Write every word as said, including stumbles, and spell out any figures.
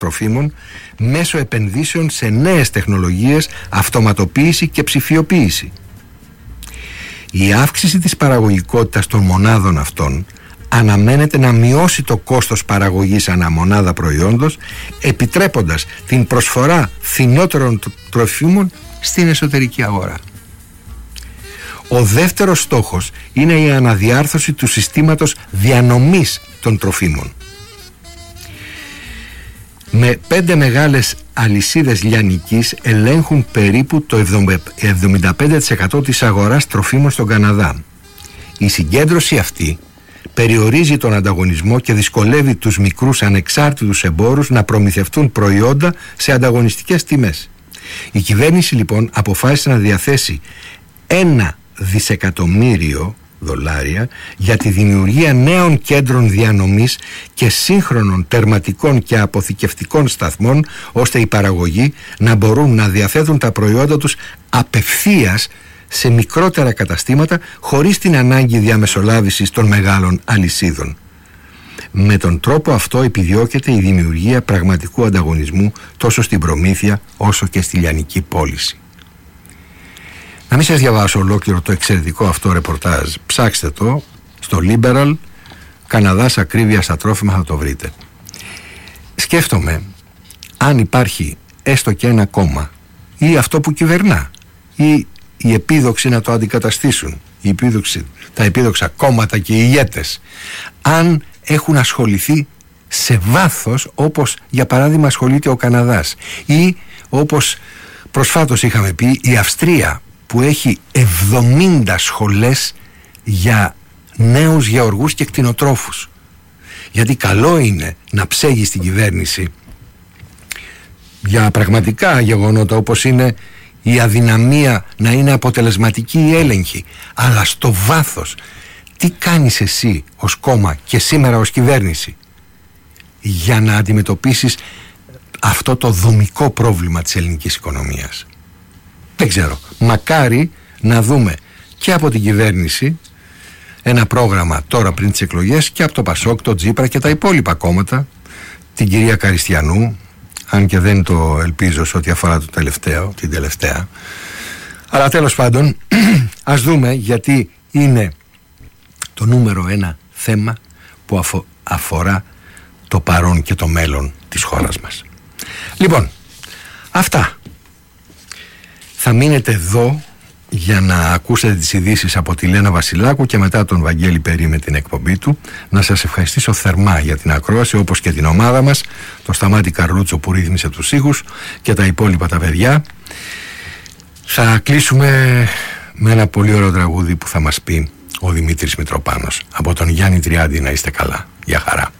τροφίμων μέσω επενδύσεων σε νέες τεχνολογίες, αυτοματοποίηση και ψηφιοποίηση. Η αύξηση της παραγωγικότητας των μονάδων αυτών αναμένεται να μειώσει το κόστος παραγωγής ανά μονάδα προϊόντος, επιτρέποντας την προσφορά φθηνότερων τροφίμων στην εσωτερική αγορά. Ο δεύτερος στόχος είναι η αναδιάρθρωση του συστήματος διανομής των τροφίμων. Με πέντε μεγάλες αλυσίδες λιανικής ελέγχουν περίπου το εβδομήντα πέντε τοις εκατό της αγοράς τροφίμων στον Καναδά. Η συγκέντρωση αυτή περιορίζει τον ανταγωνισμό και δυσκολεύει τους μικρούς ανεξάρτητους εμπόρους να προμηθευτούν προϊόντα σε ανταγωνιστικές τιμές. Η κυβέρνηση λοιπόν αποφάσισε να διαθέσει ένα δισεκατομμύριο δολάρια για τη δημιουργία νέων κέντρων διανομής και σύγχρονων τερματικών και αποθηκευτικών σταθμών, ώστε οι παραγωγοί να μπορούν να διαθέτουν τα προϊόντα τους απευθείας σε μικρότερα καταστήματα χωρίς την ανάγκη διαμεσολάβησης των μεγάλων αλυσίδων. Με τον τρόπο αυτό επιδιώκεται η δημιουργία πραγματικού ανταγωνισμού τόσο στην προμήθεια όσο και στη λιανική πώληση. Να μην σας διαβάσω ολόκληρο το εξαιρετικό αυτό ρεπορτάζ. Ψάξτε το στο Liberal, Καναδάς ακρίβεια στα τρόφιμα, θα το βρείτε. Σκέφτομαι αν υπάρχει έστω και ένα κόμμα ή αυτό που κυβερνά ή οι επίδοξοι να το αντικαταστήσουν, οι επίδοξοι, τα επίδοξα κόμματα και οι ηγέτες, αν έχουν ασχοληθεί σε βάθος όπως για παράδειγμα ασχολείται ο Καναδάς ή όπως προσφάτως είχαμε πει η Αυστρία, που έχει εβδομήντα σχολές για νέους γεωργούς και κτηνοτρόφους. Γιατί καλό είναι να ψέγει στην κυβέρνηση για πραγματικά γεγονότα όπως είναι η αδυναμία να είναι αποτελεσματική η έλεγχη, αλλά στο βάθος τι κάνεις εσύ ως κόμμα και σήμερα ως κυβέρνηση για να αντιμετωπίσεις αυτό το δομικό πρόβλημα της ελληνικής οικονομίας? Δεν ξέρω, μακάρι να δούμε και από την κυβέρνηση ένα πρόγραμμα τώρα πριν τις εκλογές και από το Πασόκ, το Τζίπρα και τα υπόλοιπα κόμματα, την κυρία Καριστιανού, αν και δεν το ελπίζω σε ό,τι αφορά το τελευταίο, την τελευταία, αλλά τέλος πάντων ας δούμε, γιατί είναι το νούμερο ένα θέμα που αφο, αφορά το παρόν και το μέλλον της χώρας μας. Λοιπόν, αυτά. Θα μείνετε εδώ για να ακούσετε τις ειδήσεις από τη Λένα Βασιλάκου και μετά τον Βαγγέλη Περί με την εκπομπή του. Να σας ευχαριστήσω θερμά για την ακρόαση, όπως και την ομάδα μας, το Σταμάτη Καρλούτσο που ρύθμισε τους ήχους και τα υπόλοιπα τα παιδιά. Θα κλείσουμε με ένα πολύ ωραίο τραγούδι που θα μας πει ο Δημήτρης Μητροπάνος. Από τον Γιάννη Τριάντη, να είστε καλά. Γεια χαρά.